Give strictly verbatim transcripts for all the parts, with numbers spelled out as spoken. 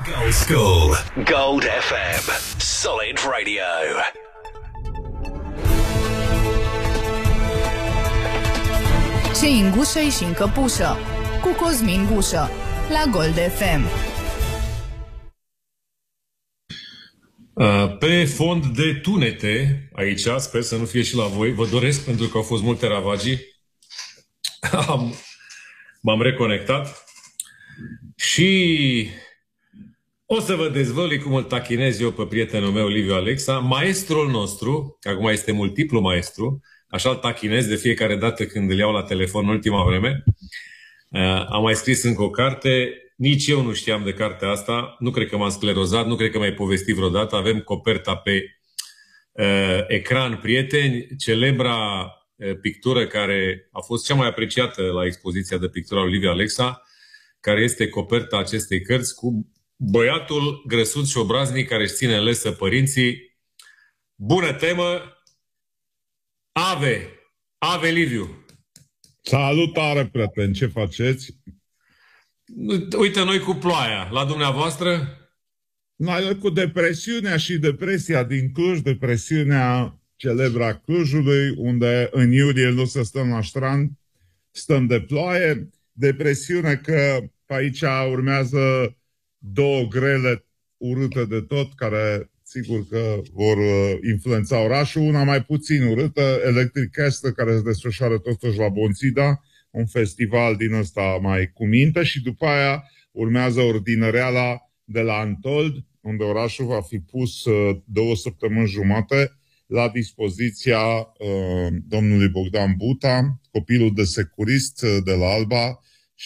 Gold School. Gold F M. Solid Radio. Ce-i în gușă și în căpușă, cu Cosmin Gușă, la Gold F M. Pe fond de tunete, aici, sper să nu fie și la voi, vă doresc, pentru că au fost multe ravagii. Am, m-am reconectat și o să vă dezvălui cum îl tachinez eu pe prietenul meu, Liviu Alexa, maestrul nostru, acum este multiplu maestru, așa îl tachinez de fiecare dată când îl iau la telefon în ultima vreme. Am mai scris încă o carte, nici eu nu știam de cartea asta, nu cred că m-am sclerozat, nu cred că mi-ai povestit vreodată, avem coperta pe uh, ecran, prieteni, celebra uh, pictură care a fost cea mai apreciată la expoziția de pictură a lui Liviu Alexa, care este coperta acestei cărți cu băiatul grăsuț și obraznic care își ține în lesă părinții. Bună temă! Ave! Ave, Liviu! Salutare, prieten! Ce faceți? Uite, noi cu ploaia. La dumneavoastră? Noi cu depresiunea și depresia din Cluj, depresiunea celebra Clujului, unde în iulie nu se stăm la strand, stăm de ploaie. Depresiune că pe aici urmează două grele urâte de tot, care sigur că vor influența orașul. Una mai puțin urâtă, Electric Castle, care se desfășoară totuși la Bonțida, un festival din ăsta mai cu minte, și după aia urmează ordinăreala de la Antold, unde orașul va fi pus două săptămâni jumate la dispoziția uh, domnului Bogdan Buta, copilul de securist de la Alba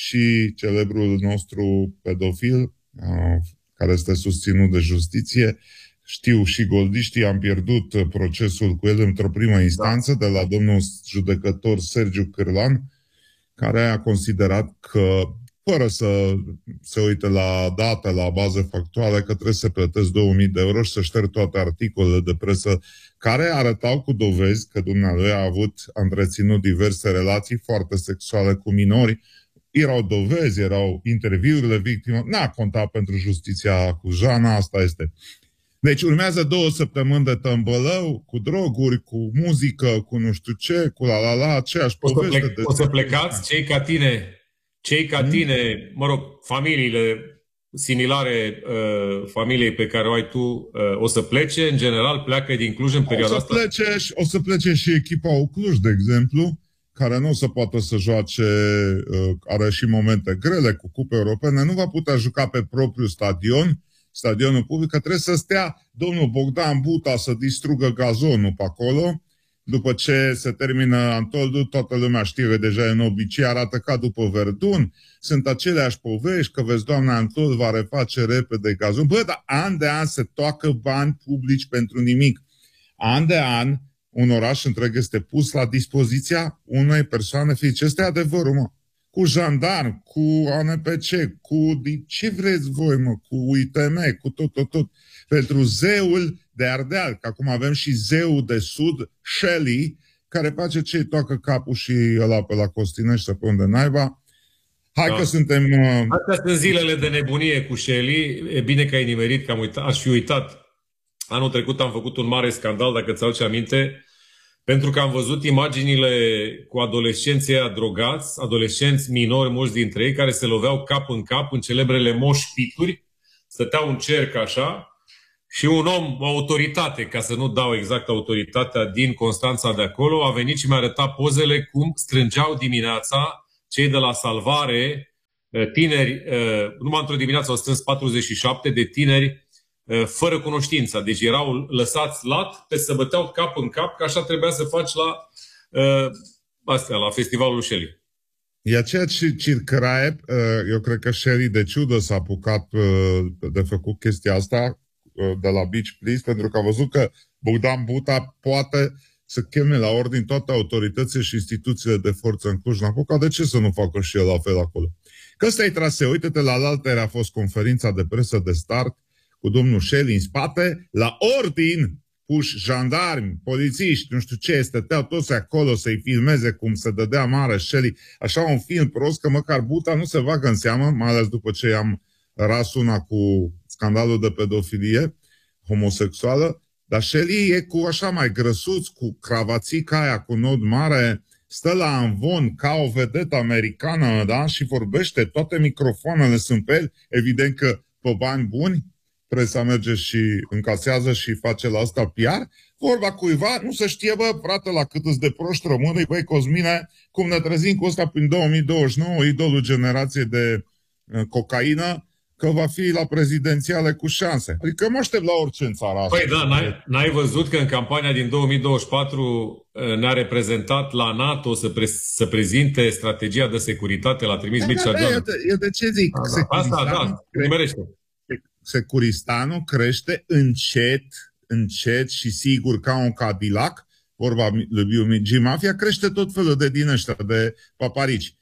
și celebrul nostru pedofil, uh, care este susținut de justiție. Știu și goldiștii, am pierdut procesul cu el într-o primă instanță de la domnul judecător Sergiu Cârlan, care a considerat că, fără să se uite la date, la baze factuale, că trebuie să plătesc două mii de euro și să șterg toate articolele de presă care arătau cu dovezi că dumnealui a avut, a întreținut diverse relații foarte sexuale cu minori. Erau dovezi, erau interviurile victimelor. N-a contat pentru justiția cu Jana, asta este. Deci urmează două săptămâni de tămbălău, cu droguri, cu muzică, cu nu știu ce, cu la la la, aceeași poveste. O să, plec, o să plecați, cei ca tine, cei ca hmm? tine, mă rog, familiile similare uh, familiei pe care o ai tu, uh, o să plece, în general pleacă din Cluj în perioada o să asta? Plece, o să plece și echipa Cluj, de exemplu, care nu o să poată să joace, uh, are și momente grele cu cupe europene, nu va putea juca pe propriul stadion, stadionul public, că trebuie să stea domnul Bogdan Buta să distrugă gazonul pe acolo. După ce se termină Antoldul, toată lumea știe, deja în obicei arată ca după Verdun. Sunt aceleași povești, că vezi, doamna Antold va reface repede gazonul. Bă, dar an de an se toacă bani publici pentru nimic. An de an, un oraș întreg este pus la dispoziția unei persoane fizice. Este adevărul, mă. Cu jandarm, cu A N P C, cu ce vreți voi, mă, cu U I T M, cu tot, tot, tot. Pentru zeul de Ardeal, că acum avem și zeul de sud, Shelly, care face ce-i toacă capul și ăla pe la Costinești sau pe unde naiba. Hai da. Că suntem... Uh... Astea sunt zilele de nebunie cu Shelly. E bine că ai nimerit, că am uitat, aș fi uitat. Anul trecut am făcut un mare scandal, dacă ți aduce aminte, pentru că am văzut imaginile cu adolescenții ăia drogați, adolescenți minori, mulți dintre ei, care se loveau cap în cap în celebrele mosh pituri, stăteau în cerc așa, și un om, o autoritate, ca să nu dau exact autoritatea din Constanța de acolo, a venit și mi-a arătat pozele cum strângeau dimineața cei de la Salvare, tineri, numai într-o dimineață au strâns patruzeci și șapte de tineri fără cunoștință. Deci erau lăsați lat, pe să băteau cap în cap, că așa trebuia să faci la uh, astea, la festivalul Shelly. E aceea circăraie, eu cred că Shelly de ciudă s-a apucat de făcut chestia asta de la Beach Please, pentru că a văzut că Bogdan Buta poate să cheme la ordine toate autoritățile și instituțiile de forță în Cluj-Napoca. De ce să nu facă și el la fel acolo? Că ăsta e traseu. Uite-te, la altă a fost conferința de presă de start cu domnul Shelly în spate, la ordin puși jandarmi, polițiști, nu știu ce, stăteau toți acolo să-i filmeze cum se dădea mare Shelly. Așa un film prost că măcar Buta nu se bagă în seamă, mai ales după ce am ras una cu scandalul de pedofilie homosexuală, dar Shelley e cu așa mai grăsuț, cu cravațica aia, cu nod mare, stă la amvon ca o vedetă americană, da? Și vorbește, toate microfoanele sunt pe el, evident că pe bani buni, presa merge și încasează și face la asta P R, vorba cuiva, nu se știe, bă, frate, la cât îți de proști românii, băi, Cosmine, cum ne trezim cu ăsta prin două mii douăzeci și nouă, idolul generației de uh, cocaină, că va fi la prezidențiale cu șanse. Adică mă aștept la orice în țara asta. Păi da, n-ai, n-ai văzut că în campania din două mii douăzeci și patru ne-a reprezentat la NATO să, pre, să prezinte strategia de securitate, l-a trimis Mircea Joana. Eu de ce zic? Da, da. Asta, da, nimerește. Securistanul crește încet, încet și sigur ca un Cadillac, vorba lui G-Mafia, crește tot felul de din ăștia, de paparici.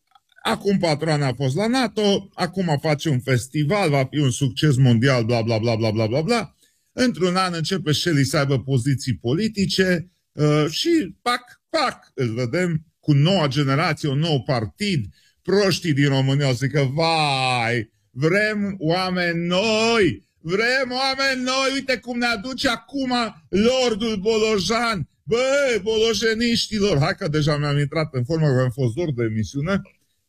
Acum patroana a fost la NATO, acum face un festival, va fi un succes mondial, bla bla bla bla bla bla bla. Într-un an începe Shelley să aibă poziții politice uh, și pac, pac, îl vedem cu noua generație, un nou partid. Proștii din România o să zică, vai, vrem oameni noi, vrem oameni noi, uite cum ne aduce acum Lordul Bolojan. Băi, bolojeniștilor, hai că deja mi-am intrat în formă, că am fost dor de emisiune.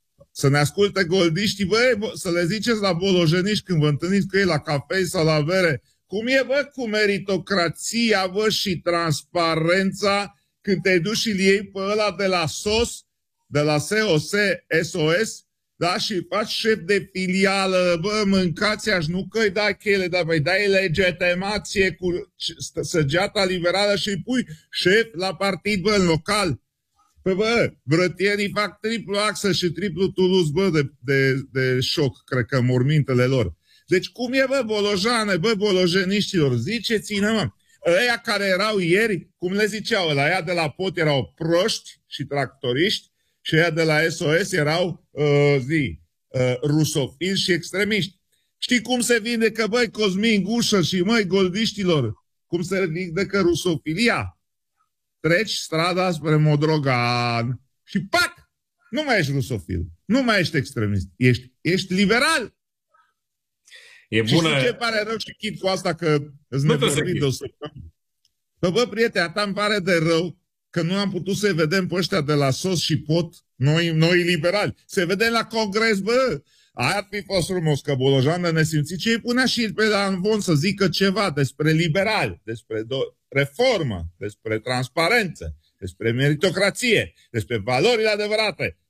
Să ne asculte goldiștii, băi, să le ziceți la bolojeniști când vă întâlniți cu ei la cafei sau la bere. Cum e, bă, cu meritocrația, bă, și transparența când te duci și îl iei pe ăla de la S O S, de la S O S, S O S, da, și faci șef de filială, bă, mâncați aș nu că îi dai cheile, dar îi dai legitimație cu săgeata liberală și îi pui șef la partid, bă, în local. Păi, bă, brătienii fac triplu axă și triplu Toulouse, bă, de, de, de șoc, cred că, mormintele lor. Deci cum e, bă, bolojane, bă, bolojeniștilor, ziceți-ne, mă, ăia care erau ieri, cum le ziceau, la ea de la Pot erau proști și tractoriști și ăia de la S O S erau, uh, zi, uh, rusofili și extremiști. Știi cum se vindecă, băi, Cosmin Gușă și, măi, goldiștilor, cum se vindecă rusofilia? Treci strada spre Modrogan și pac! Nu mai ești rusofil, nu mai ești extremist, ești, ești liberal. E și bună... știi ce pare rău și chit cu asta că îți nevorbit de o săptămână? Bă, bă, prietene, ta îmi pare de rău că nu am putut să-i vedem pe ăștia de la S O S și Pot, noi, noi liberali. Să-i vedem la congres, bă! Aia ar fi fost frumos, că Bolojan de nesimțit ce îi punea și pe la Anvon să zică ceva despre liberali, despre reformă, despre transparență, despre meritocrație, despre valorile adevărate.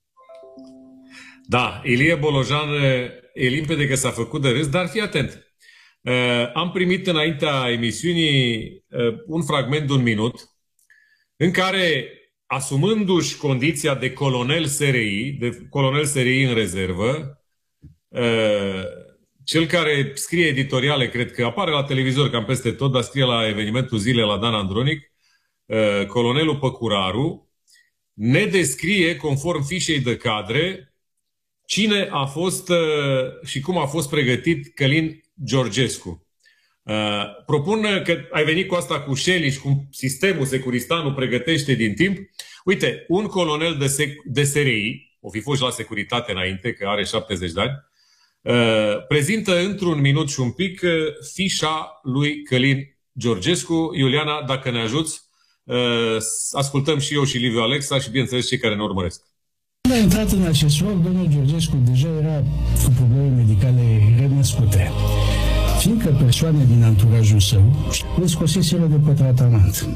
Da, Ilie Bolojan e limpede că s-a făcut de râs, dar fii atent. Uh, am primit înaintea emisiunii uh, un fragment de un minut în care, asumându-și condiția de colonel S R I, de colonel S R I în rezervă, Uh, cel care scrie editoriale, cred că apare la televizor cam peste tot, dar scrie la evenimentul zilei la Dan Andronic, uh, colonelul Păcuraru, ne descrie, conform fișei de cadre, cine a fost uh, și cum a fost pregătit Călin Georgescu. Uh, propun că ai venit cu asta cu Shelley și cum sistemul Securistanul pregătește din timp. Uite, un colonel de, sec- de S R I, o fi fost la securitate înainte, că are șaptezeci de ani, Uh, prezintă într-un minut și un pic uh, fișa lui Călin Georgescu. Iuliana, dacă ne ajuți, uh, ascultăm și eu și Liviu Alexa și, bineînțeles, cei care ne urmăresc. Când a intrat în acest rol, domnul Georgescu deja era cu probleme medicale renăscute, fiindcă persoane din anturajul său îl scoseseră de pe tratament.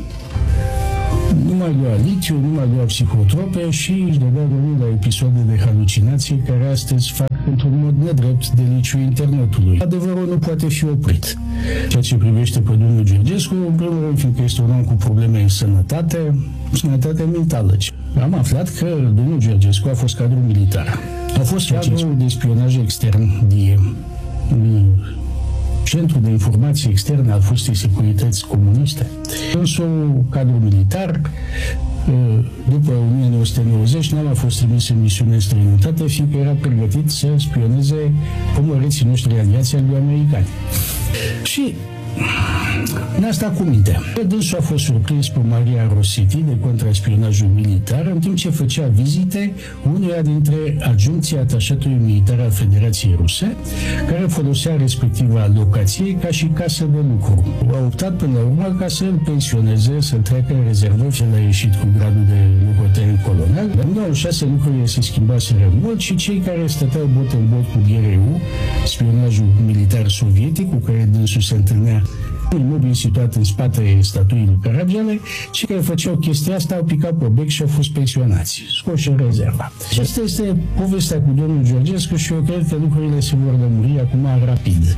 Nu mai lua litiu, nu mai lua psihotrope și își dădea drumul la episoade de halucinații care astăzi fac într-un mod nedrept deliciul internetului. Adevărul nu poate fi oprit. Ceea ce privește pe domnul Georgescu, în primul rând, fiindcă este un om cu probleme în sănătate, sănătate mentală. Am aflat că domnul Georgescu a fost cadru militar. A fost cadru de spionaj extern din Centrul de Informații Externe al fostei securități comuniste. Însă, cadru militar, după o mie nouă sute nouăzeci, n-a mai fost trimis în misiune în străinătate, fiindcă era pregătit să spioneze pe măreții noștri aliații al lui americani. Și Ne-a stat cu minte. Dânsul a fost surprins pe Maria Rossetti de contraspionajul militar, în timp ce făcea vizite unuia dintre adjuncții atașatului militar al Federației Ruse, care folosea respectiva locație ca și casă de lucru. A optat până la urmă ca să îl pensioneze, să-l treacă în rezervă și l-a ieșit cu gradul de locotenent colonel. În două șase lucrurile se schimbaseră mult și cei care stăteau bot în bot cu G R U, spionajul militar sovietic cu care dânsul se întâlnea un imobil situat în spatele statuii lui Caragiale, cei care făceau chestia asta au picat pe bec și au fost pensionați, scoși în rezerva. Și asta este povestea cu domnul Georgescu și eu cred că lucrurile se vor lămuri acum rapid.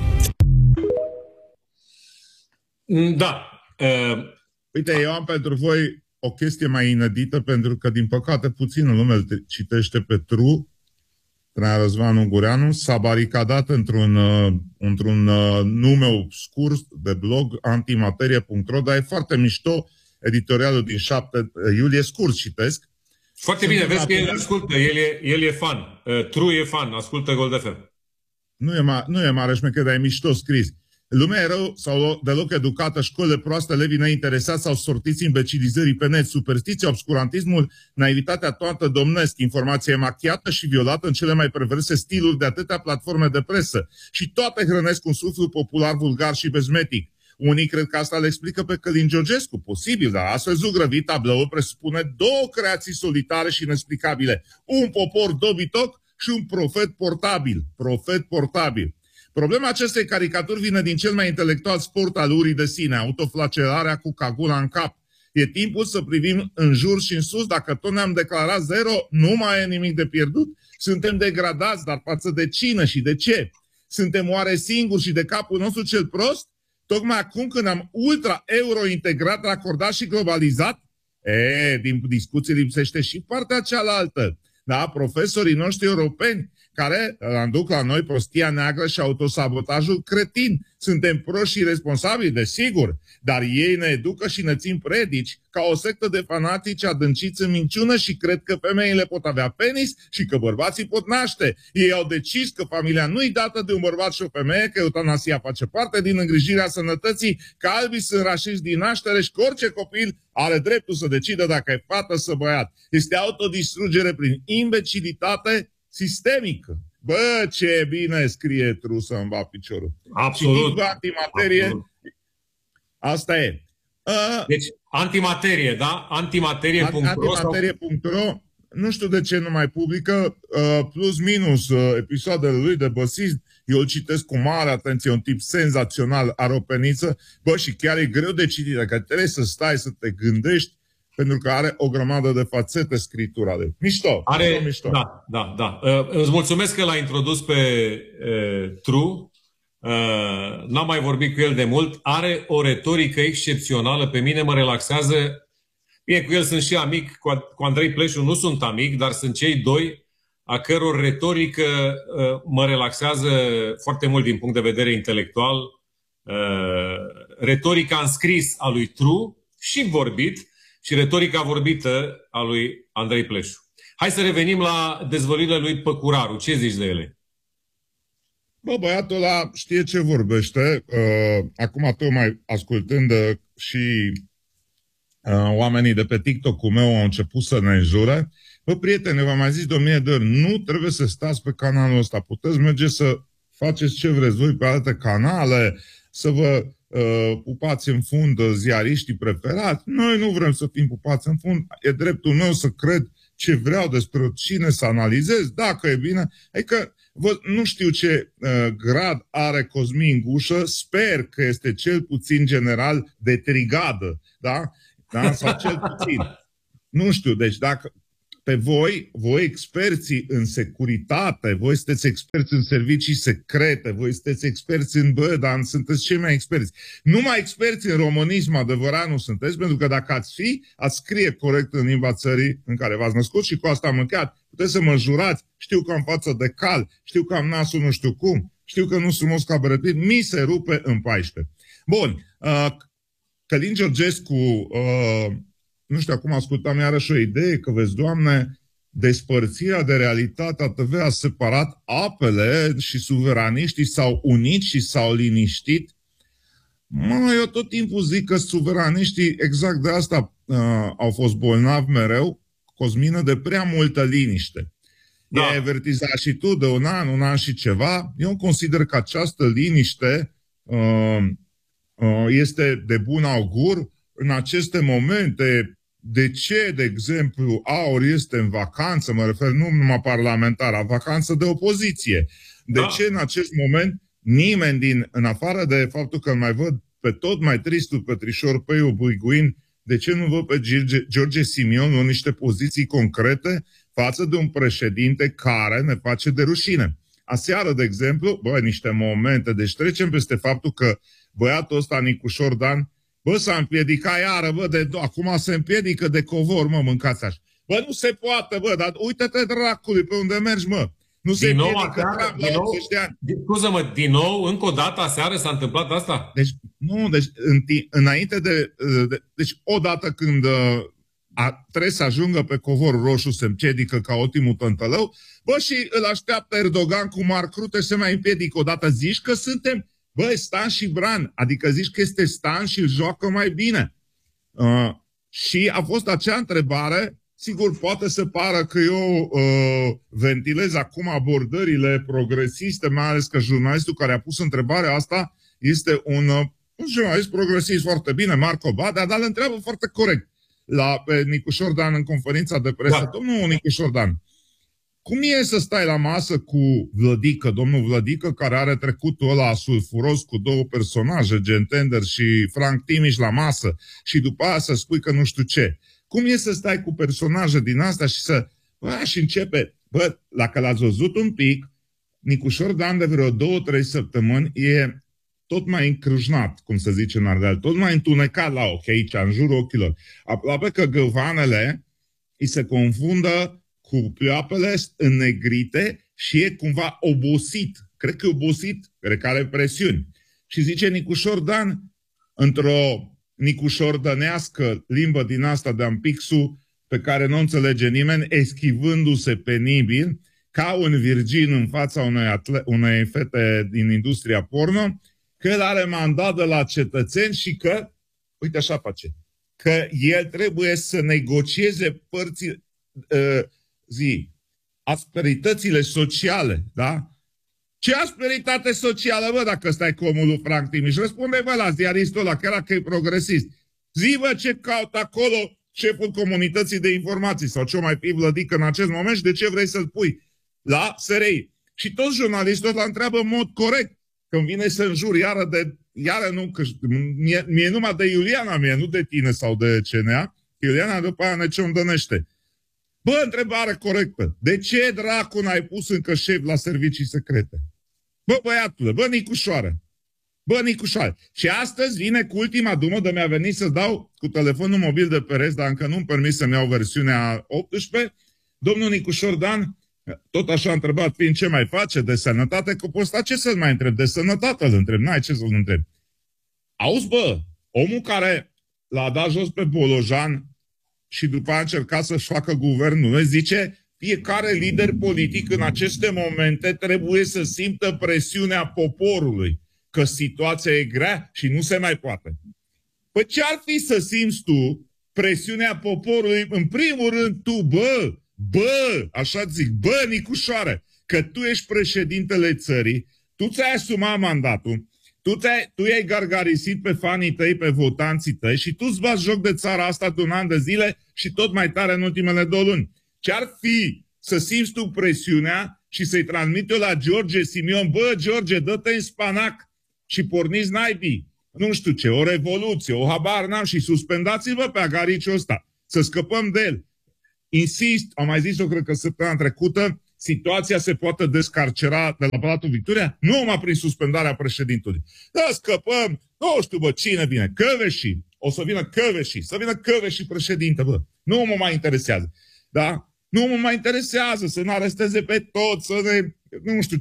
Da. Uh... Uite, eu am pentru voi o chestie mai inedită, pentru că, din păcate, puțină lume îl citește pe Tru. Traian Răzvan Ungureanu s-a baricadat într-un, uh, într-un uh, nume obscur de blog antimaterie punct ro, dar e foarte mișto editorialul din șapte iulie, scurt citesc. Foarte bine, vezi că el ascultă, el e, el e fan. Uh, Tru e fan, ascultă Gold F M. Nu e, ma- nu e mare șmecher, dar e mișto scris. Lumea e rău sau deloc educată, școlile proaste, elevii neinteresați sau sortiți imbecilizării pe net, superstiția, obscurantismul, naivitatea toată domnesc, informația e machiată și violată în cele mai perverse stiluri de atâtea platforme de presă și toate hrănesc un suflu popular, vulgar și bezmetic. Unii cred că asta le explică pe Călin Georgescu, posibil, dar astfel zugrăvit tabloul presupune două creații solitare și inexplicabile, un popor dobitoc și un profet portabil, profet portabil. Problema acestei caricaturi vine din cel mai intelectual sport al urii de sine, autoflagelarea cu cagula în cap. E timpul să privim în jur și în sus, dacă tot ne-am declarat zero, nu mai e nimic de pierdut. Suntem degradați, dar față de cine și de ce? Suntem oare singuri și de capul nostru cel prost? Tocmai acum când am ultra-euro-integrat, racordat și globalizat? E, din discuții lipsește și partea cealaltă. Da, profesorii noștri europeni, care aduc la noi prostia neagră și autosabotajul cretin. Suntem proști și responsabili, desigur, dar ei ne educă și ne țin predici ca o sectă de fanatici adânciți în minciună și cred că femeile pot avea penis și că bărbații pot naște. Ei au decis că familia nu-i dată de un bărbat și o femeie, că eutanasia face parte din îngrijirea sănătății, că albii sunt rașiți din naștere și că orice copil are dreptul să decidă dacă e fată sau băiat. Este autodistrugere prin imbecilitate sistemică. Bă, ce bine scrie Tru să-mi va piciorul. Absolut. Și antimaterie, absolut. Asta e. Uh, deci, antimaterie, da? Antimaterie punct ro Antimaterie punct ro Nu știu de ce nu mai publică, uh, plus minus uh, episoadele lui de băsist. Eu îl citesc cu mare atenție, un tip senzațional, aropeniță. Bă, și chiar e greu de citit, că trebuie să stai să te gândești, pentru că are o grămadă de fațete scriptura de. Mișto, are, mișto. Da, da, da. Uh, îți mulțumesc că l-a introdus pe uh, Tru. Uh, n-am mai vorbit cu el de mult. Are o retorică excepțională. Pe mine mă relaxează. Bine, cu el sunt și amic. Cu, cu Andrei Pleșu nu sunt amic, dar sunt cei doi a căror retorică uh, mă relaxează foarte mult din punct de vedere intelectual. Uh, retorica în scris a lui Tru și vorbit, și retorica vorbită a lui Andrei Pleșu. Hai să revenim la dezvăluirile lui Păcuraru. Ce zici de ele? Bă, băiatul ăla știe ce vorbește. Uh, acum tocmai ascultând uh, și uh, oamenii de pe TikTok-ul meu au început să ne înjure. Bă, prietene, v-am mai zis de o mie de ori, nu trebuie să stați pe canalul ăsta. Puteți merge să faceți ce vreți voi pe alte canale, să vă uh, pupați în fund ziariștii preferați. Noi nu vrem să fim pupați în fund. E dreptul meu să cred ce vreau despre cine să analizez, dacă e bine. Adică vă, nu știu ce uh, grad are Cosmin Gușă, sper că este cel puțin general de trigadă, da? Da? Sau cel puțin. Nu știu, deci dacă pe voi, voi experții în securitate, voi sunteți experți în servicii secrete, voi sunteți experți în bă, dar sunteți cei mai experți. Numai experți în românism adevărat nu sunteți, pentru că dacă ați fi, ați scrie corect în limba țării în care v-ați născut și cu asta am încheiat. Puteți să mă jurați, știu că am față de cal, știu că am nasul nu știu cum, știu că nu sunt frumos ca Brătit, mi se rupe în paisprezece. Bun, uh, Călin Georgescu... Uh, Nu știu, acum ascultam iarăși o idee că, vezi, Doamne, despărțirea de realitate a T V a separat apele și suveraniștii s-au unit și s-au liniștit. Mă, eu tot timpul zic că suveraniștii exact de asta uh, au fost bolnavi mereu, Cosmină, de prea multă liniște. Da. I-ai avertizat și tu de un an, un an și ceva. Eu consider că această liniște uh, uh, este de bun augur. În aceste momente, de ce, de exemplu, Aur este în vacanță, mă refer nu numai parlamentară, vacanță de opoziție. De da. ce în acest moment nimeni din, în afară de faptul că îl mai văd pe tot mai tristul Petrișor Peiu Buiguin, de ce nu văd pe George, George Simion în niște poziții concrete față de un președinte care ne face de rușine? Aseară, de exemplu, bă, niște momente, deci trecem peste faptul că băiatul ăsta, Nicușor Dan, bă, s-a împiedicat iară, bă, de, acum se împiedică de covor, mă, mâncați așa. Bă, nu se poate, bă, dar uite-te dracului pe unde mergi, mă. Nu din se nou, împiedică aseară, din nou, scuză-mă, din nou, încă o dată aseară s-a întâmplat asta? Deci, nu, deci, în, înainte de, de... Deci, odată când a, trebuie să ajungă pe covorul roșu, se împiedică ca ultimul tântălău, bă, și îl așteaptă Erdogan cu Mark Rutte și se mai împiedică odată. Zici că suntem... Bă, Stan și Bran, adică zici că este Stan și îl joacă mai bine. Uh, și a fost acea întrebare, sigur, poate să pară că eu uh, ventilez acum abordările progresiste, mai ales că jurnalistul care a pus întrebarea asta este un, uh, un jurnalist progresist foarte bine, Marco Badea, dar îl întreabă foarte corect la, pe Nicușor Dan în conferința de presă. Da. Domnul Nicușor Dan, cum e să stai la masă cu Vlădică, domnul Vlădică, care are trecutul ăla sulfuros cu două personaje, Gentender și Frank Timiș la masă, și după aia să spui că nu știu ce? Cum e să stai cu personaje din astea și să... Bă, și începe... Bă, dacă l-ați văzut un pic, Nicușor Dan de vreo două, trei săptămâni e tot mai încrâșnat, cum se zice în Ardeal, tot mai întunecat la ochi aici, în jurul ochilor. Aproape că găvanele îi se confundă cu pleoapele înnegrite și e cumva obosit. Cred că e obosit, cred că are presiuni. Și zice Nicușor Dan, într-o nicușordănească limbă din asta de ampixu, pe care nu înțelege nimeni, eschivându-se penibil, ca un virgin în fața unei, atle- unei fete din industria porno, că el are mandat de la cetățeni și că, uite așa face, că el trebuie să negocieze părții, uh, zi, asperitățile sociale, da? Ce asperitate socială, bă, dacă stai cu omul lui Frank Timiș? Răspunde, bă, la ziaristul ăla, că era că e progresist. Zi, bă, ce caut acolo șeful comunității de informații sau ce-o mai fi Vlădică în acest moment și de ce vrei să-l pui la S R I. Și toți jurnalistul ăla întreabă în mod corect. Când vine să înjuri iară de... Iară nu, că mie, mie numai de Iuliana, mie, nu de tine sau de C N A. Iuliana după aia ne ciondănește. Bă, întrebare corectă. De ce dracu n-ai pus încă șef la servicii secrete? Bă, băiatule, bă, Nicușoară. Bă, Nicușoară. Și astăzi vine cu ultima dumă de mi-a venit să dau cu telefonul mobil de pereți, dar încă nu-mi permis să-mi iau versiunea optsprezece. Domnul Nicușor Dan, tot așa a întrebat, fiind ce mai face de sănătate, că poți sta ce să-l mai întreb? De sănătate îl întreb, n-ai ce să-l întreb. Auzi, bă, omul care l-a dat jos pe Bolojan și după a încercat să-și facă guvernul, zice, fiecare lider politic în aceste momente trebuie să simtă presiunea poporului, că situația e grea și nu se mai poate. Păi ce-ar fi să simți tu presiunea poporului? În primul rând tu, bă, bă, așa zic, bă, Nicușoară, că tu ești președintele țării, tu ți-ai asumat mandatul, tu, ți-ai, tu i-ai gargarisit pe fanii tăi, pe votanții tăi și tu îți bați joc de țara asta de un an de zile și tot mai tare în ultimele două luni. Ce-ar fi să simți tu presiunea și să-i transmit eu la George Simion, bă, George, dă-te în spanac și porniți naibii, nu știu ce, o revoluție, o habar n-am și suspendați-vă pe agariciul ăsta, să scăpăm de el. Insist, am mai zis-o, cred că săptămâna trecută, situația se poate descarcera de la Palatul Victoria, nu numai prin suspendarea președintelui. Da, scăpăm, nu știu, bă, cine vine, Căveși, o să vină Căveși, să vină Căveși președinte, bă, nu mă mai interesează, da? Nu mă mai interesează să ne aresteze pe toți, să ne, nu știu